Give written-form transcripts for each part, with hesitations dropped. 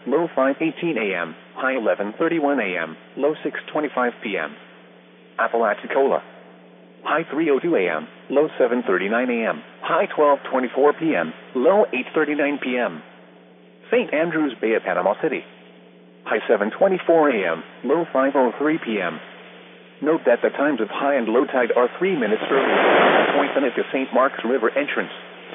Low 5:18 a.m., high 11:31 a.m., low 6:25 p.m. Apalachicola. High 3:02 a.m., low 7:39 a.m., high 12:24 p.m., low 8:39 p.m. St. Andrews Bay of Panama City. High 7:24 a.m., low 5:03 p.m. Note that the times of high and low tide are 3 minutes earlier at Point Benedict St. Mark's River entrance.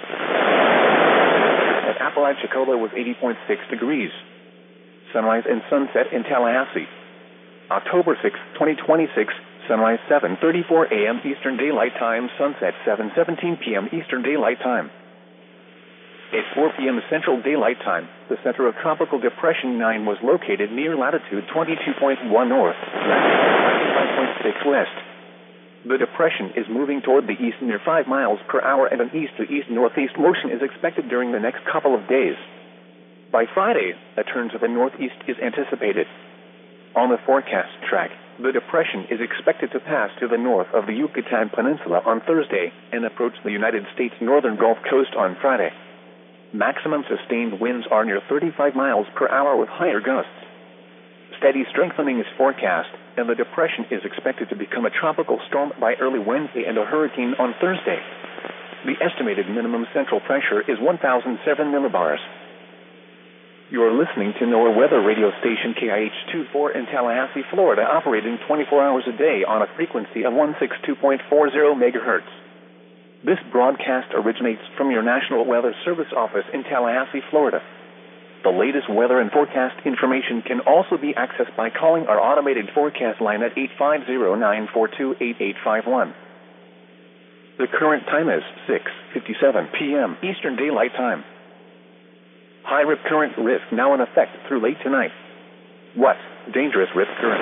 At Apalachicola was 80.6 degrees. Sunrise and sunset in Tallahassee. October 6, 2026, sunrise 7:34 a.m. Eastern Daylight Time, sunset 7:17 p.m. Eastern Daylight Time. At 4 p.m. Central Daylight Time, the center of Tropical Depression 9 was located near latitude 22.1 north, latitude 5.6 west. The depression is moving toward the east near 5 miles per hour, and an east-to-east-northeast motion is expected during the next couple of days. By Friday, a turn to the northeast is anticipated. On the forecast track, the depression is expected to pass to the north of the Yucatan Peninsula on Thursday and approach the United States northern Gulf Coast on Friday. Maximum sustained winds are near 35 miles per hour with higher gusts. Steady strengthening is forecast, and the depression is expected to become a tropical storm by early Wednesday and a hurricane on Thursday. The estimated minimum central pressure is 1,007 millibars. You're listening to NOAA weather radio station KIH-24 in Tallahassee, Florida, operating 24 hours a day on a frequency of 162.40 megahertz. This broadcast originates from your National Weather Service office in Tallahassee, Florida. The latest weather and forecast information can also be accessed by calling our automated forecast line at 850-942-8851. The current time is 6:57 p.m. Eastern Daylight Time. High rip current risk now in effect through late tonight. What? Dangerous rip current.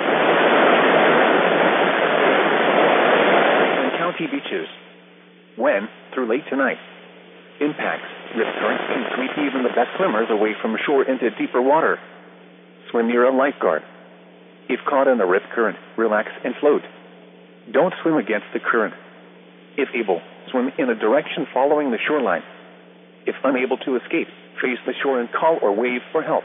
And county beaches. When? Through late tonight. Impacts. Rip currents can sweep even the best swimmers away from shore into deeper water. Swim near a lifeguard. If caught in the rip current, relax and float. Don't swim against the current. If able, swim in a direction following the shoreline. If unable to escape, face the shore and call or wave for help.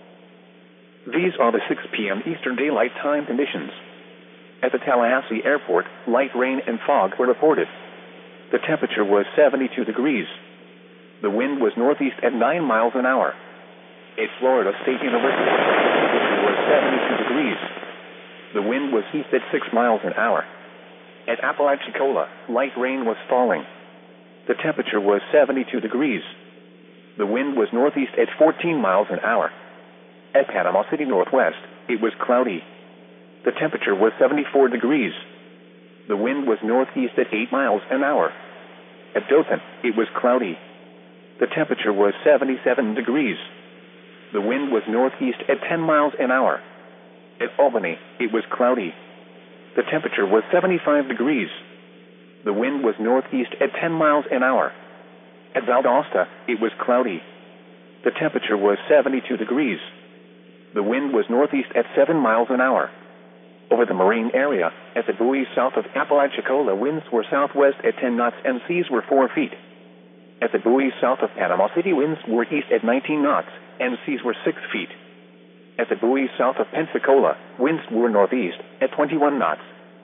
These are the 6 p.m. Eastern Daylight Time conditions. At the Tallahassee Airport, light rain and fog were reported. The temperature was 72 degrees. The wind was northeast at 9 miles an hour. At Florida State University, the temperature was 72 degrees. The wind was east at 6 miles an hour. At Apalachicola, light rain was falling. The temperature was 72 degrees. The wind was northeast at 14 miles an hour. At Panama City Northwest, it was cloudy. The temperature was 74 degrees. The wind was northeast at 8 miles an hour. At Dothan, it was cloudy. The temperature was 77 degrees. The wind was northeast at 10 miles an hour. At Albany, it was cloudy. The temperature was 75 degrees. The wind was northeast at 10 miles an hour. At Valdosta, it was cloudy. The temperature was 72 degrees. The wind was northeast at 7 miles an hour. Over the marine area, at the buoys south of Apalachicola, winds were southwest at 10 knots and seas were 4 feet. At the buoys south of Panama City, winds were east at 19 knots and seas were 6 feet. At the buoys south of Pensacola, winds were northeast at 21 knots.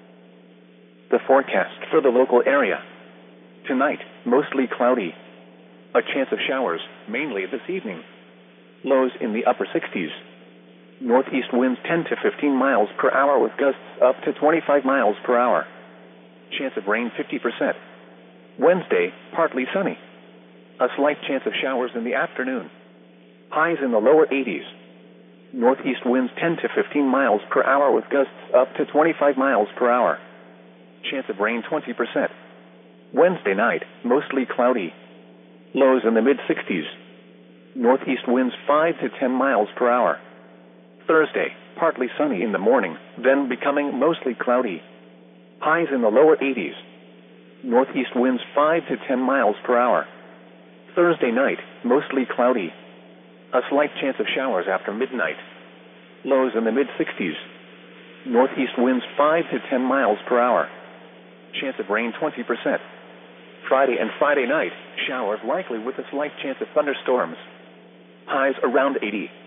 The forecast for the local area. Tonight, mostly cloudy. A chance of showers, mainly this evening. Lows in the upper 60s. Northeast winds 10 to 15 miles per hour with gusts up to 25 miles per hour. Chance of rain 50%. Wednesday, partly sunny. A slight chance of showers in the afternoon. Highs in the lower 80s. Northeast winds 10 to 15 miles per hour with gusts up to 25 miles per hour. Chance of rain 20%. Wednesday night, mostly cloudy. Lows in the mid-60s. Northeast winds 5 to 10 miles per hour. Thursday, partly sunny in the morning, then becoming mostly cloudy. Highs in the lower 80s. Northeast winds 5 to 10 miles per hour. Thursday night, mostly cloudy. A slight chance of showers after midnight. Lows in the mid-60s. Northeast winds 5 to 10 miles per hour. Chance of rain 20%. Friday and Friday night, showers likely with a slight chance of thunderstorms. Highs around 80.